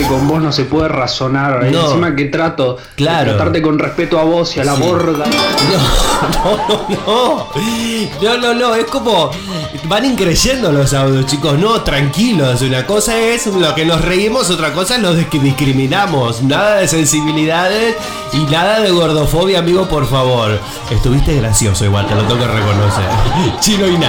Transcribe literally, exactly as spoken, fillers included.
con vos no se puede razonar. No. Encima que trato Claro. de tratarte con respeto a vos y a la Sí. borda. No, no, no, no, no, no, es como van increyendo los audios, chicos, no, tranquilos, una cosa es lo que nos reímos, otra cosa es lo que discriminamos, nada de sensibilidades y nada de gordofobia, amigo, por favor. Estuviste gracioso igual, te lo tengo que reconocer. Chino y nada.